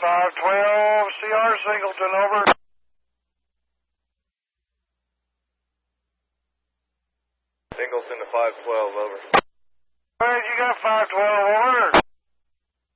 512, CR Singleton, over. Singleton to 512, over. All right, you got 512, over.